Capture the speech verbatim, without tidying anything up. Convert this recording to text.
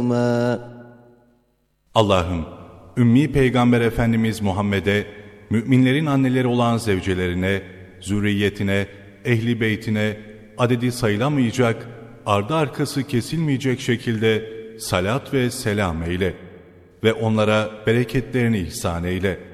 Allah'ım, Ümmi Peygamber Efendimiz Muhammed'e, müminlerin anneleri olan zevcelerine, zürriyetine, ehli beytine, adedi sayılamayacak, ardı arkası kesilmeyecek şekilde salat ve selam eyle ve onlara bereketlerini ihsan eyle.